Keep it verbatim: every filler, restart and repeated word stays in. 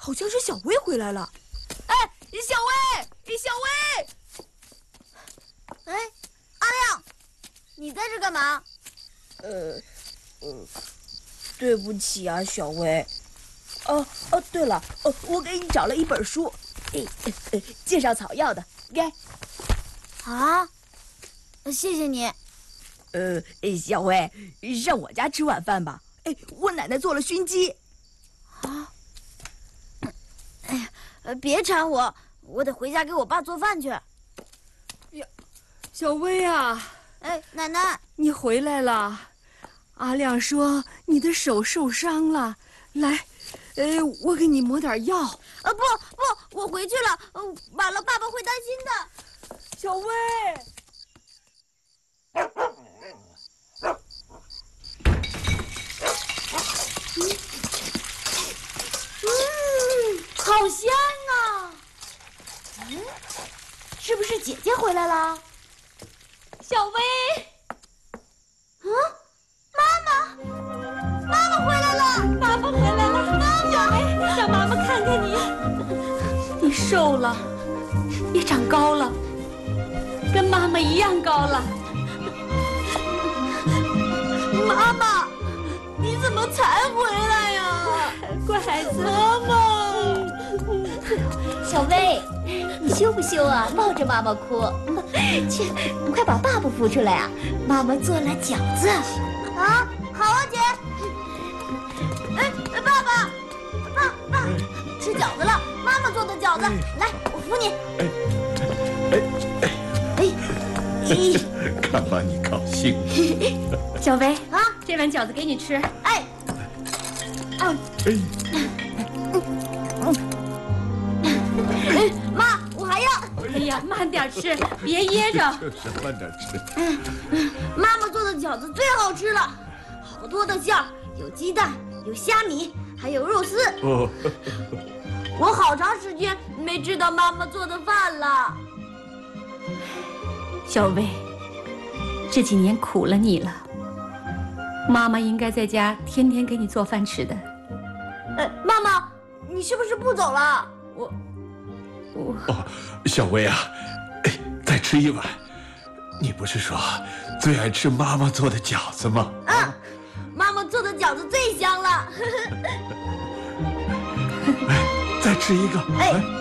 好像是小薇回来了。哎，小薇，小薇！ 哎，阿亮，你在这干嘛？ 呃，呃，对不起啊，小薇。哦哦，对了，哦，我给你找了一本书，哎，呃，介绍草药的，该。 啊，谢谢你。 呃，小薇，上我家吃晚饭吧。哎，我奶奶做了熏鸡。 啊！哎呀，呃，别缠我，我得回家给我爸做饭去。呀， 小薇啊， 哎，奶奶， 你回来了。阿亮说你的手受伤了，来，呃，我给你抹点药。 呃，不不，我回去了，呃，晚了爸爸会担心的。 小薇。 嗯，好香啊！嗯，是不是姐姐回来了？ 小薇， 嗯，妈妈，妈妈回来了， 妈妈回来了，妈妈，小薇，让妈妈看看你，你瘦了，也长高了，跟妈妈一样高了。 妈妈，你怎么才回来呀？ 乖孩子， 妈妈。 小薇，你羞不羞啊？抱着妈妈哭。去，快把爸爸扶出来啊！妈妈做了饺子。 啊，好啊，姐。哎，爸爸，爸爸，吃饺子了，妈妈做的饺子。来，我扶你。 哎哎哎，看把你高兴。 小薇啊， 这碗饺子给你吃。 哎， 哎。 妈，我还要。 哎呀，慢点吃，别噎着。 就是慢点吃。 妈妈做的饺子最好吃了，好多的馅儿，有鸡蛋，有虾米，还有肉丝。 哦， 我好长时间没吃到妈妈做的饭了。 小薇，这几年苦了你了。妈妈应该在家天天给你做饭吃的。 呃，妈妈，你是不是不走了？ 我，我哦，小薇啊，哎，再吃一碗。你不是说最爱吃妈妈做的饺子吗？ 啊，妈妈做的饺子最香了。 哎，再吃一个。 哎。